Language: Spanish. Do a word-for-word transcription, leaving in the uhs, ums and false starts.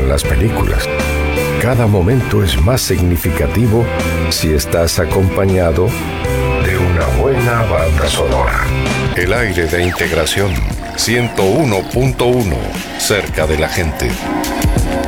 las películas. Cada momento es más significativo si estás acompañado de una buena banda sonora. El aire de integración ciento uno punto uno, cerca de la gente.